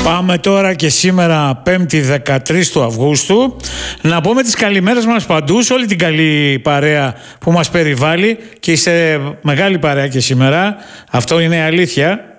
Πάμε τώρα και σήμερα 5η 13 του Αυγούστου να πούμε τις καλημέρες μας παντού σε όλη την καλή παρέα που μας περιβάλλει και είστε μεγάλη παρέα και σήμερα. Αυτό είναι αλήθεια.